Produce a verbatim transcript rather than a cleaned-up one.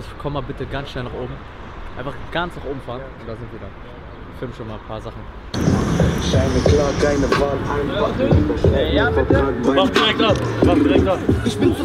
ich komm mal bitte ganz schnell nach oben. Einfach ganz nach oben fahren und da sind wir dann. Ich film schon mal ein paar Sachen. Scheine klar, keine Wahl, einfach. Ja, bitte. Mach direkt ab. Mach direkt ab. Ich bin zu